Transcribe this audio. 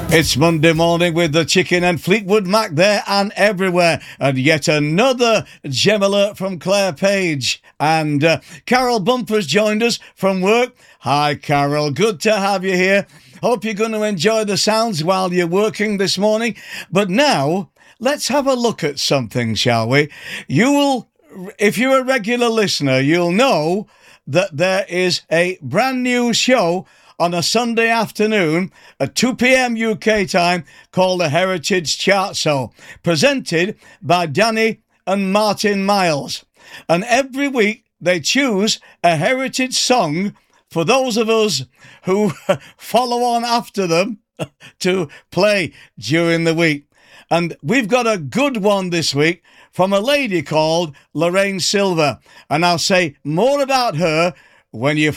It's Monday morning with the Chicken and Fleetwood Mac there and everywhere. And yet another gem alert from Claire Page. And Carol Bumper's joined us from work. Hi, Carol. Good to have you here. Hope you're going to enjoy the sounds while you're working this morning. But now, let's have a look at something, shall we? If you're a regular listener, you'll know that there is a brand new show on a Sunday afternoon at 2 p.m. UK time called the Heritage Chart Show, presented by Danny and Martin Miles. And every week they choose a heritage song for those of us who follow on after them to play during the week. And we've got a good one this week from a lady called Lorraine Silver. And I'll say more about her when you